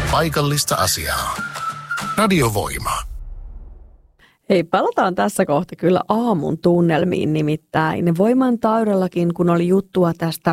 paikallista asiaa. Radiovoima. Hei, palataan tässä kohta kyllä aamun tunnelmiin, nimittäin Voiman taudellakin, kun oli juttua tästä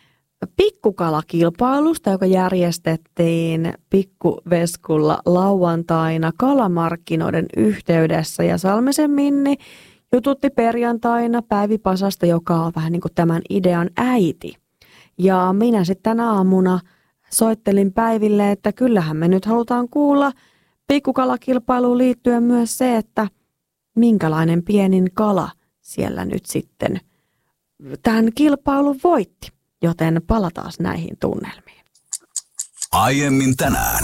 pikkukalakilpailusta, joka järjestettiin Pikkuveskulla lauantaina kalamarkkinoiden yhteydessä. Ja Salmisen Minni jututti perjantaina Päivi Pasasta, joka on vähän niin kuin tämän idean äiti. Ja minä sitten tänä aamuna soittelin Päiville, että kyllähän me nyt halutaan kuulla pikkukalakilpailuun liittyen myös se, että minkälainen pienin kala siellä nyt sitten tämän kilpailun voitti. Joten palataan näihin tunnelmiin. Aiemmin tänään.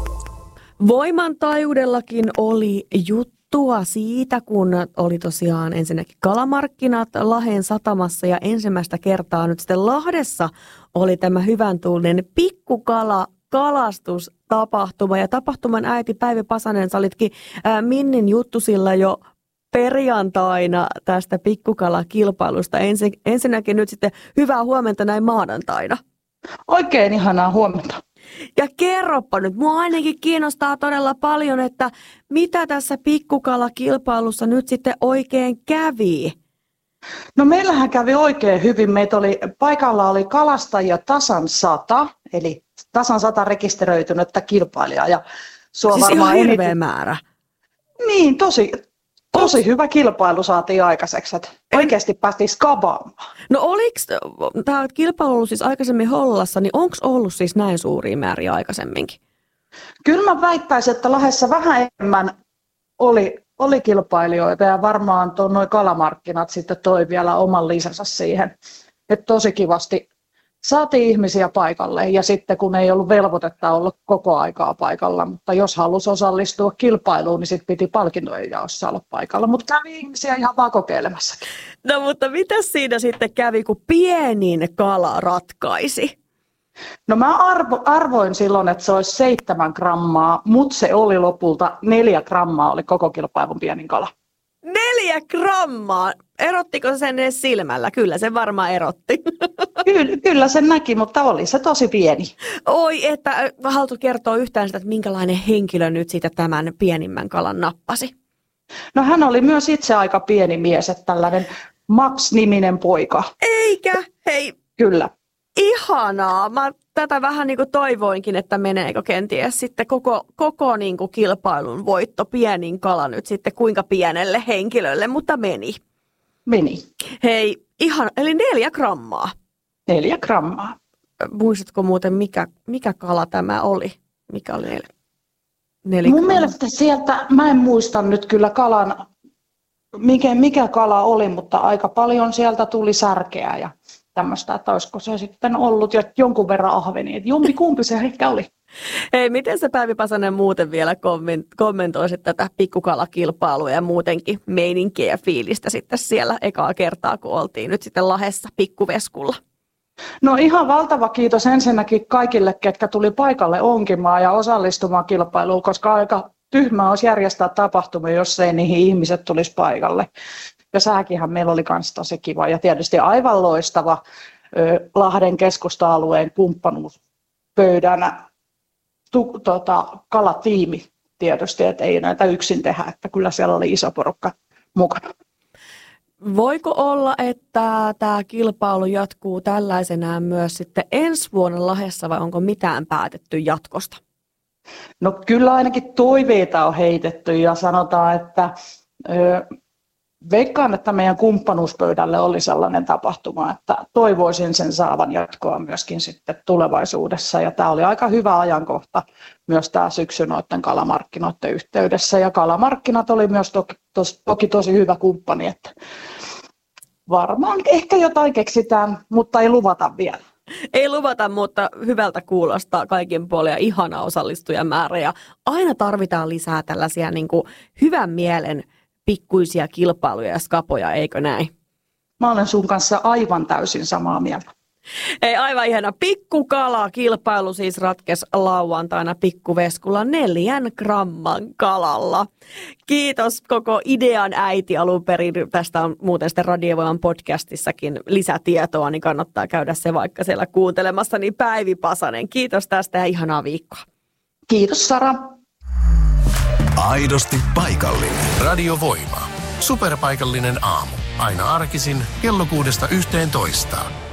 Voiman taajuudellakin oli juttua siitä, kun oli tosiaan ensinnäkin kalamarkkinat Lahden satamassa ja ensimmäistä kertaa nyt sitten Lahdessa oli tämä hyvän tuulinen pikkukala-kalastustapahtuma. Ja tapahtuman äiti Päivi Pasanen, sä olitkin Minnin juttusilla jo perjantaina tästä pikkukalakilpailusta. Ensinnäkin nyt sitten hyvää huomenta näin maanantaina. Oikein ihanaa huomenta. Ja kerropa nyt, mua ainakin kiinnostaa todella paljon, että mitä tässä pikkukalakilpailussa nyt sitten oikein kävi? No meillähän kävi oikein hyvin. Paikalla oli kalastajia tasan 100, eli tasan 100 rekisteröitynyttä kilpailijaa. Ja siis ihan hirveä määrä. Niin, tosi hyvä kilpailu saatiin aikaiseksi, että oikeasti päästiin skabaamaan. No oliko tämä kilpailu ollut siis aikaisemmin Hollassa, niin onko ollut siis näin suuria määriä aikaisemminkin? Kyllä mä väittäisin, että Lahdessa vähän enemmän oli kilpailijoita ja varmaan nuo kalamarkkinat sitten toi vielä oman lisänsä siihen. Että tosi kivasti saatiin ihmisiä paikalle ja sitten kun ei ollut velvoitetta olla koko aikaa paikalla, mutta jos halusi osallistua kilpailuun, niin sitten piti palkintojen jaossa olla paikalla. Mutta kävi ihmisiä ihan vaan kokeilemassakin. No mutta mitä siinä sitten kävi, kun pienin kala ratkaisi? No mä arvoin silloin, että se olisi 7 grammaa, mutta se oli lopulta 4 grammaa oli koko kilpailun pienin kala. 4 grammaa? Erottiko se sen edes silmällä? Kyllä se varmaan erotti. Kyllä sen näki, mutta oli se tosi pieni. Oi, että haluatko kertoa yhtään sitä, että minkälainen henkilö nyt siitä tämän pienimmän kalan nappasi? No hän oli myös itse aika pieni mies, että tällainen Max-niminen poika. Eikä? Hei. Kyllä. Ihanaa. Mä tätä vähän niin kuin toivoinkin, että meneekö kenties sitten koko niin kuin kilpailun voitto pienin kala nyt sitten kuinka pienelle henkilölle, mutta meni. Meni. Hei, ihan, eli 4 grammaa. 4 grammaa. Muistatko muuten, mikä kala tämä oli? Mikä oli 4 Mun grammaa? mielestä sieltä, mä en muista nyt kyllä kalan, mikä kala oli, mutta aika paljon sieltä tuli särkeä ja tämmöistä, että olisiko se sitten ollut jo jonkun verran ahvenia, että jompikumpi se ehkä oli. Hei, miten se Päivi Pasanen muuten vielä kommentoisit tätä pikkukalakilpailua ja muutenkin meininkiä ja fiilistä sitten siellä ekaa kertaa, kun oltiin nyt sitten Lahdessa Pikkuveskulla? No ihan valtava kiitos ensinnäkin kaikille, ketkä tuli paikalle onkimaan ja osallistumaan kilpailuun, koska aika tyhmää olisi järjestää tapahtumia, jos ei niihin ihmiset tulisi paikalle. Ja sääkinhän meillä oli myös tosi kiva ja tietysti aivan loistava Lahden keskusta-alueen kumppanuuspöydänä kalatiimi tietysti, että ei näitä yksin tehdä, että kyllä siellä oli iso porukka mukana. Voiko olla, että tämä kilpailu jatkuu tällaisenään myös sitten ensi vuonna Lahdessa vai onko mitään päätetty jatkosta? No kyllä ainakin toiveita on heitetty ja sanotaan, että veikkaan, että meidän kumppanuuspöydälle oli sellainen tapahtuma, että toivoisin sen saavan jatkoa myöskin sitten tulevaisuudessa. Ja tämä oli aika hyvä ajankohta myös tämä syksy noiden kalamarkkinoiden yhteydessä. Ja kalamarkkinat oli myös toki tosi hyvä kumppani, että varmaan ehkä jotain keksitään, mutta ei luvata vielä. Ei luvata, mutta hyvältä kuulostaa kaikin puolin ja ihana osallistujamäärä. Ja aina tarvitaan lisää tällaisia niin kuin hyvän mielen pikkuisia kilpailuja ja skapoja, eikö näin? Mä olen sun kanssa aivan täysin samaa mieltä. Ei, aivan ihana. Pikkukala-kilpailu siis ratkesi lauantaina Pikkuveskulla 4 gramman kalalla. Kiitos koko idean äiti alun perin. Tästä on muuten sitten Radiovoiman podcastissakin lisätietoa, niin kannattaa käydä se vaikka siellä kuuntelemassa. Niin Päivi Pasanen, kiitos tästä ja ihanaa viikkoa. Kiitos Sara. Aidosti paikallinen. Radio Voima. Superpaikallinen aamu. Aina arkisin kello 6–11.